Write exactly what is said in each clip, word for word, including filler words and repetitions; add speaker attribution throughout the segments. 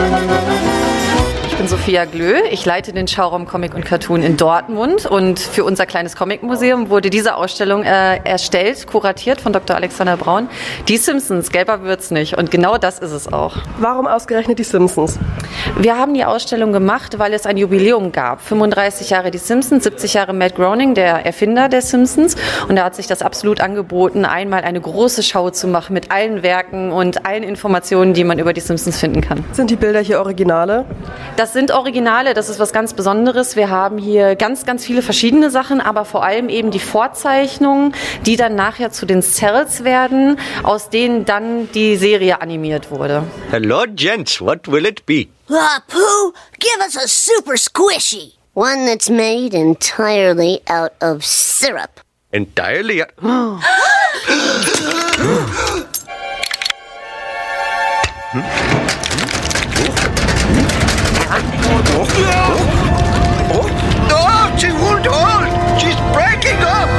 Speaker 1: Ich bin Sophia Glö, ich leite den Schauraum Comic und Cartoon in Dortmund und für unser kleines Comic-Museum wurde diese Ausstellung äh, erstellt, kuratiert von Doktor Alexander Braun. Die Simpsons, gelber wird's nicht und genau das ist es auch.
Speaker 2: Warum ausgerechnet die Simpsons?
Speaker 1: Wir haben die Ausstellung gemacht, weil es ein Jubiläum gab. fünfunddreißig Jahre die Simpsons, siebzig Jahre Matt Groening, der Erfinder der Simpsons, und da hat sich das absolut angeboten, einmal eine große Schau zu machen mit allen Werken und allen Informationen, die man über die Simpsons finden kann.
Speaker 2: Sind die Bilder hier Originale?
Speaker 1: Das sind Originale, das ist was ganz Besonderes. Wir haben hier ganz, ganz viele verschiedene Sachen, aber vor allem eben die Vorzeichnungen, die dann nachher zu den Cells werden, aus denen dann die Serie animiert wurde.
Speaker 3: Hello, gents. What will it be?
Speaker 4: Ah, Pooh, give us a super squishy. One that's made entirely out of syrup.
Speaker 3: Entirely.
Speaker 4: hm?
Speaker 3: Oh, no, she won't hold. She's breaking up.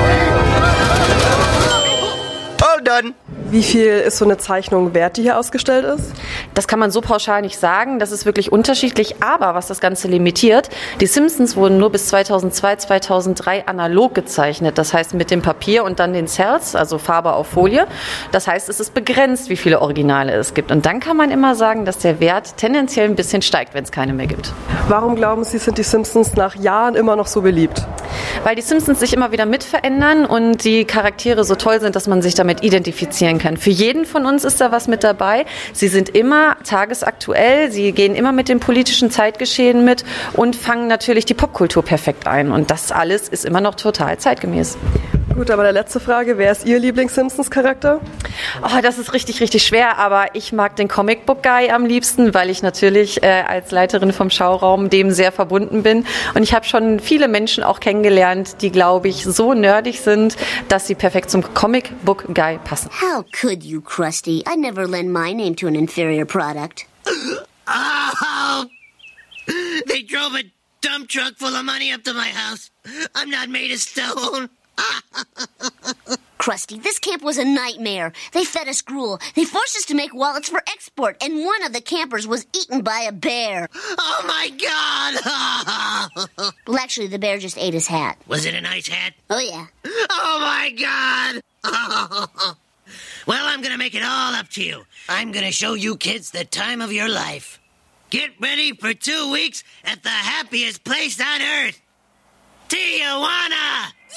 Speaker 3: All done.
Speaker 2: Wie viel ist so eine Zeichnung wert, die hier ausgestellt ist?
Speaker 1: Das kann man so pauschal nicht sagen, das ist wirklich unterschiedlich, aber was das Ganze limitiert, die Simpsons wurden nur bis zweitausendzwei, zweitausenddrei analog gezeichnet, das heißt mit dem Papier und dann den Cells, also Farbe auf Folie. Das heißt, es ist begrenzt, wie viele Originale es gibt und dann kann man immer sagen, dass der Wert tendenziell ein bisschen steigt, wenn es keine mehr gibt.
Speaker 2: Warum glauben Sie, sind die Simpsons nach Jahren immer noch so beliebt?
Speaker 1: Weil die Simpsons sich immer wieder mitverändern und die Charaktere so toll sind, dass man sich damit identifizieren kann. Für jeden von uns ist da was mit dabei. Sie sind immer tagesaktuell, sie gehen immer mit dem politischen Zeitgeschehen mit und fangen natürlich die Popkultur perfekt ein. Und das alles ist immer noch total zeitgemäß.
Speaker 2: Gut, aber der letzte Frage, wer ist Ihr Lieblings-Simpsons-Charakter?
Speaker 1: Oh, das ist richtig, richtig schwer, aber ich mag den Comic-Book-Guy am liebsten, weil ich natürlich äh, als Leiterin vom Schauraum dem sehr verbunden bin. Und ich habe schon viele Menschen auch kennengelernt, die, glaube ich, so nerdig sind, dass sie perfekt zum Comic-Book-Guy passen.
Speaker 4: How could you, Krusty? I never lend my name to an inferior product.
Speaker 5: Oh! They drove a dump truck full of money up to my house. I'm not made of stone.
Speaker 4: Krusty, this camp was a nightmare. They fed us gruel. They forced us to make wallets for export, and one of the campers was eaten by a bear.
Speaker 5: Oh, my God!
Speaker 4: Well, actually, the bear just ate his hat.
Speaker 5: Was it a nice hat?
Speaker 4: Oh, yeah.
Speaker 5: Oh, my God! Well, I'm gonna make it all up to you. I'm gonna show you kids the time of your life. Get ready for two weeks at the happiest place on earth. Tijuana!